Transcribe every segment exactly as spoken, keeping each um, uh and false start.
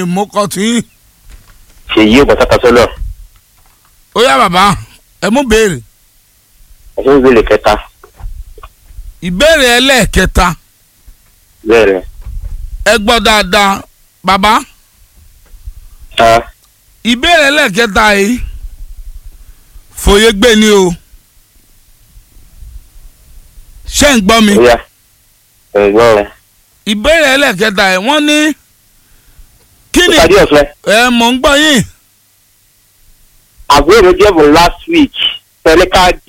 mo kọ́ tí. ṣèyí ò bọ́tà sọ́lọ̀. ó yá bàbá ẹ mú béèrè. ẹ̀sìn ìbéèrè kẹta. ìbéèrè ẹlẹ́ẹ̀kẹta. bẹ́ẹ̀ni. ẹ gbọ́ dáadáa bàbá. Ah. ìbéèrè ẹlẹ́ẹ̀kẹta yìí fòye gbé ni o. ṣé ń gbọ́ mi. ó yá ẹ̀gbọ́n rẹ̀. ìbéèrè ẹlẹ́ẹ̀kẹta yìí wọ́n ní kí ni. ìpàdé ọ̀fẹ́. ẹ mọ̀ ń gbọ́ yín. àbúrò mi jẹ́ bùn last week tẹ́lẹ̀ káàdì.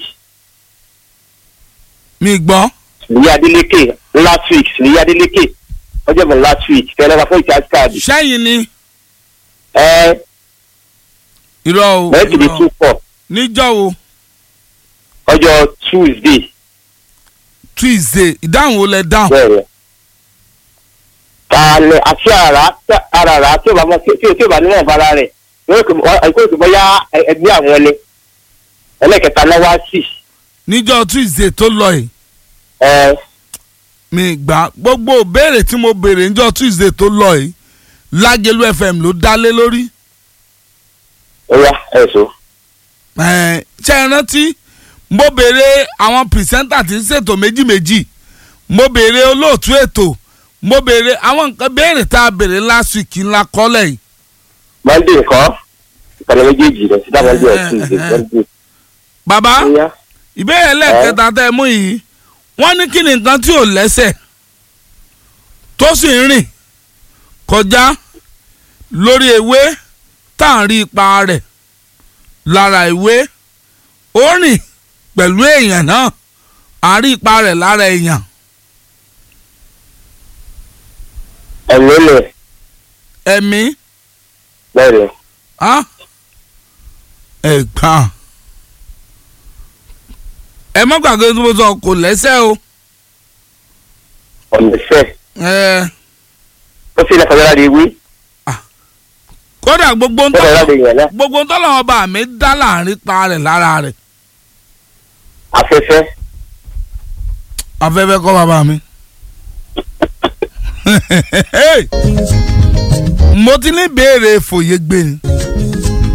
mi gbọ́. ní Adeleke last week ní Adeleke wọ́n jẹ́ bùn last week tẹ́lẹ̀ ká fún ìcharge káàdì. sẹ́yìn ni. ẹ irọ́ o. mẹ́tì ní two four. níjọ́ wo. ọjọ́ Tuesday. Tuesday ìdáhùn wo lẹ dáhùn. bẹ́ẹ̀ni. kàlẹ́ àti àrà àràrà tí ò bá mọ tí ò bá níwọ̀n bára rẹ̀ yóò kó kó bóyá ẹgbẹ́ àwọn ẹlẹ́ ẹlẹ́kẹta lọ́wọ́ sí. níjọ́ Tuesday tó lọ yìí. ẹ mi gbà gbogbo béèrè tí mo béèrè níjọ́ Tuesday tó lọ yìí Lágẹ̀lú F M ló dá lé lórí. ó yá ẹ̀ so. ẹ ṣe é rántí mo béèrè àwọn pìrìsẹ́ńtà tí ń ṣètò méjì méjì mo béèrè olóòtú ètò mo béèrè àwọn nǹkan béèrè tá a béèrè last week ńlá kọ́lẹ̀ yìí. Monday nǹkan ìkànnì méjèèjì rẹ̀ sí dáwọn ọjọ́ Tuesday. bàbá ìbéèrè lẹ́ẹ̀kẹta tẹ́ ẹ mú yìí wọ́n ní kí ni nǹkan tí ò lẹ́sẹ̀ tó sì ń rìn kọjá lórí ewé tá à ń rí ipa rẹ̀ lára ìwé ó rìn pẹ̀lú èèyàn náà à ń rí ipa rẹ̀ lára èèyàn. ẹ̀mí lè. ẹ̀mí. bẹ́ẹ̀ni. ẹ gbà ẹ má gbàgbé tó sọ kò lẹ́sẹ̀ o. ọ̀nẹ́sẹ̀. ẹ. ó sì lẹ́kọ̀ọ́ lára ìwé. kódà gbogbo ń tọ́lọ̀ gbogbo ń tọ́lọ̀ ọba mi dá láàrin pa rẹ̀ lára rẹ̀. afẹ́fẹ́. afẹ́fẹ́ kọ́ bàbá mi. mo ti ní béèrè fòye gbé ni.